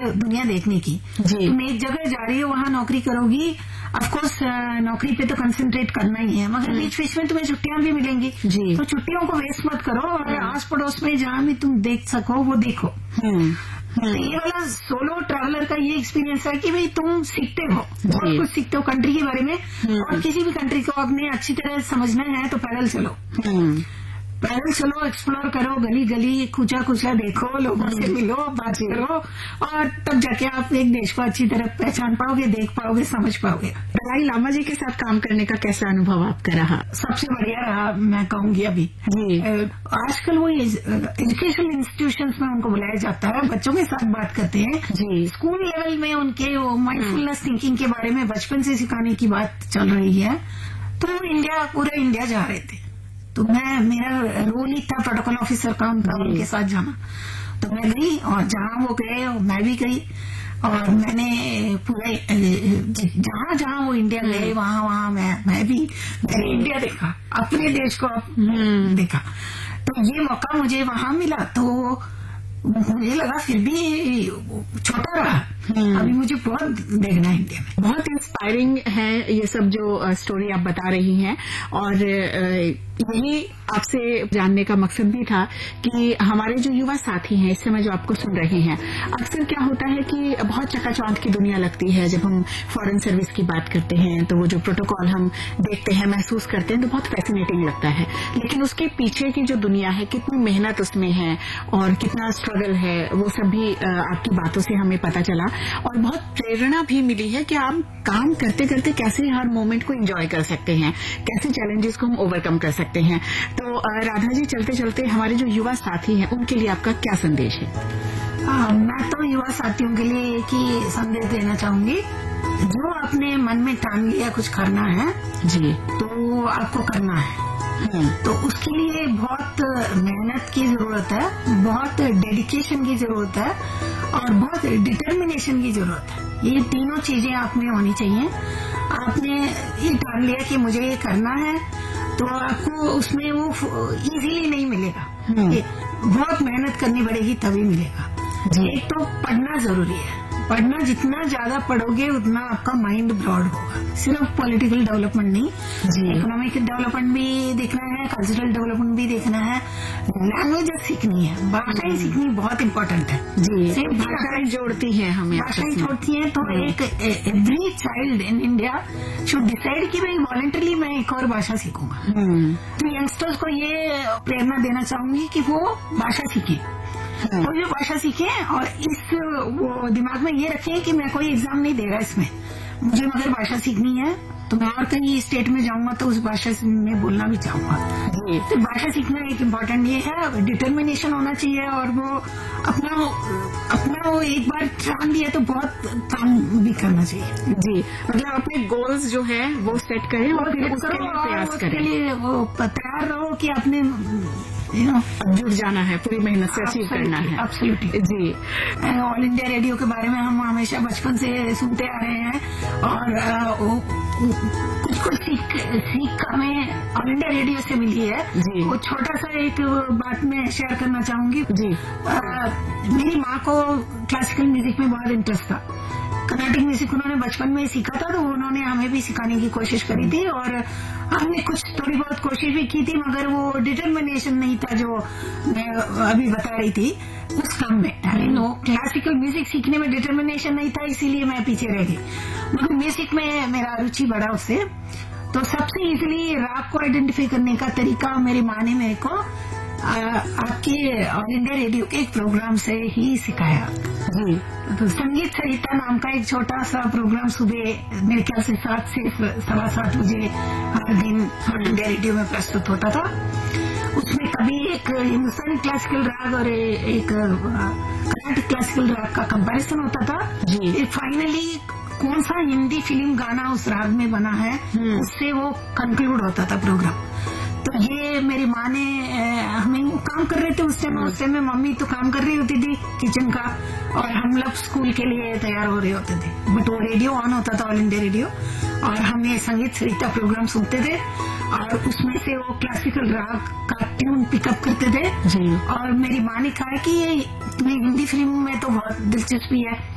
दुनिया देखने की। तुम एक जगह जा रही हो, वहां नौकरी करोगी, ऑफ कोर्स नौकरी पे तो कंसंट्रेट करना ही है, मगर बीच बीच में तुम्हें छुट्टियां भी मिलेंगी, तो छुट्टियों को वेस्ट मत करो और आस पड़ोस में जहां भी तुम देख सको वो देखो। तो ये वाला सोलो ट्रैवलर का ये एक्सपीरियंस है कि भाई तुम सीखते हो, बहुत कुछ सीखते हो कंट्री के बारे में, और किसी भी कंट्री को अपने अच्छी तरह समझना है तो पैदल चलो, पैदल चलो, एक्सप्लोर करो, गली गली कूचा कूचा देखो, लोगों से मिलो, बात करो, और तब जाके आप एक देश को अच्छी तरह पहचान पाओगे, देख पाओगे, समझ पाओगे। दलाई लामा जी के साथ काम करने का कैसा अनुभव आपका रहा? सबसे बढ़िया रहा, मैं कहूंगी। अभी आजकल वो एजुकेशनल इंस्टीट्यूशंस में उनको बुलाया जाता है, बच्चों के साथ बात करते हैं, स्कूल लेवल में उनके वो माइंडफुलनेस थिंकिंग के बारे में बचपन से सिखाने की बात चल रही है। तो पूरा इंडिया जा रहे थे, तो मेरा रोल ही था प्रोटोकॉल ऑफिसर का उनके साथ जाना। तो मैं गई, और जहां वो गए मैं भी गई, और मैंने पूरे जहां जहां वो इंडिया गए वहां मैं भी इंडिया देखा, अपने देश को देखा। तो ये मौका मुझे वहां मिला, तो मुझे लगा फिर भी छोटा रहा, अभी मुझे बहुत देखना है इंडिया में। बहुत इंस्पायरिंग है ये सब जो स्टोरी आप बता रही हैं, और यही आपसे जानने का मकसद भी था कि हमारे जो युवा साथी हैं इस समय जो आपको सुन रहे हैं, अक्सर क्या होता है कि बहुत चकाचौंध की दुनिया लगती है जब हम फॉरेन सर्विस की बात करते हैं, तो वो जो प्रोटोकॉल हम देखते हैं, महसूस करते हैं, तो बहुत फैसिनेटिंग लगता है, लेकिन उसके पीछे की जो दुनिया है, कितनी मेहनत उसमें है और कितना स्ट्रगल है, वो सब भी आपकी बातों से हमें पता चला, और बहुत प्रेरणा भी मिली है कि आप काम करते करते कैसे हर मोमेंट को एंजॉय कर सकते हैं, कैसे चैलेंजेस को हम ओवरकम कर सकते हैं। तो राधा जी, चलते चलते हमारे जो युवा साथी हैं उनके लिए आपका क्या संदेश है? मैं तो युवा साथियों के लिए एक ही संदेश देना चाहूंगी, जो आपने मन में ठान लिया कुछ करना है तो आपको करना है। तो उसके लिए बहुत मेहनत की जरूरत है, बहुत डेडिकेशन की जरूरत है, और बहुत डिटर्मिनेशन की जरूरत है। ये तीनों चीजें आप में होनी चाहिए। आपने ये ठान लिया कि मुझे ये करना है, तो आपको उसमें वो इजीली नहीं मिलेगा, बहुत मेहनत करनी पड़ेगी तभी मिलेगा। एक तो पढ़ना जरूरी है, पढ़ना जितना ज्यादा पढ़ोगे उतना आपका माइंड ब्रॉड होगा। सिर्फ पॉलिटिकल डेवलपमेंट नहीं, इकोनॉमिक डेवलपमेंट भी देखना है, कल्चरल डेवलपमेंट भी देखना है, लैंग्वेजेस सीखनी है, भाषाएं सीखनी बहुत इम्पोर्टेंट है। सिर्फ भाषाएं जोड़ती हैं हमें, भाषाएं जोड़ती हैं। तो एक every child in India should decide कि भाई वॉलंटरली मैं एक और भाषा सीखूंगा। तो यंगस्टर्स को ये प्रेरणा देना चाहूंगी कि वो भाषा सीखे, कोई भी भाषा सीखे, और वो दिमाग में ये रखें कि मैं कोई एग्जाम नहीं दे रहा इसमें, मुझे मगर भाषा सीखनी है, तो मैं और कहीं स्टेट में जाऊंगा तो उस भाषा में बोलना भी चाहूंगा। तो भाषा सीखना एक इम्पोर्टेंट ये है, डिटर्मिनेशन होना चाहिए, और वो अपना वो एक बार ठान लिया तो बहुत काम भी करना चाहिए। मतलब अपने गोल्स जो है वो सेट करें और फिर उसके लिए प्रयास करें, उसके लिए वो तैयार रहो कि आपने जुड़ जाना है, पूरी मेहनत से अचीव करना है। एब्सोल्युटली। ऑल इंडिया रेडियो के बारे में हम हमेशा बचपन से सुनते आ रहे हैं, और कुछ सीख हमें ऑल इंडिया रेडियो से मिली है। वो छोटा सा एक बात मैं शेयर करना चाहूंगी। मेरी माँ को क्लासिकल म्यूजिक में बहुत इंटरेस्ट था, कर्नाटिक म्यूजिक उन्होंने बचपन में ही सीखा था, तो उन्होंने हमें भी सिखाने की कोशिश करी थी, और हमने कुछ थोड़ी बहुत कोशिश भी की थी, मगर वो डिटर्मिनेशन नहीं था जो मैं अभी बता रही थी उस काम में। क्लासिकल म्यूजिक सीखने में डिटर्मिनेशन नहीं था, इसीलिए मैं पीछे रह गई, मगर म्यूजिक में मेरा रुचि बढ़ा उससे। तो सबसे इजीली राग को आइडेंटिफाई करने का तरीका मेरी माँ ने मेरे को आपके ऑल इंडिया रेडियो के एक प्रोग्राम से ही सिखाया। तो संगीत सरिता नाम का एक छोटा सा प्रोग्राम सुबह मेरे ख्याल से 7 से 7:15 बजे हर दिन ऑल इंडिया रेडियो में प्रस्तुत होता था। उसमें कभी एक हिंदुस्तानी क्लासिकल राग और एक कर्नाटक क्लासिकल राग का कंपैरिजन होता था। फाइनली कौन सा हिंदी फिल्म गाना उस राग में बना है, उससे वो कंक्लूड होता था प्रोग्राम। तो ये मेरी माँ ने हमें काम कर रहे थे उस टाइम में मम्मी तो काम कर रही होती थी किचन का, और हम लोग स्कूल के लिए तैयार हो रहे होते थे, बट वो रेडियो ऑन होता था ऑल इंडिया रेडियो, और हम ये संगीत सरिता प्रोग्राम सुनते थे, और उसमें से वो क्लासिकल राग का ट्यून पिकअप करते थे। और मेरी माँ ने कहा कि ये तुम्हें हिंदी फिल्म में तो बहुत दिलचस्पी है,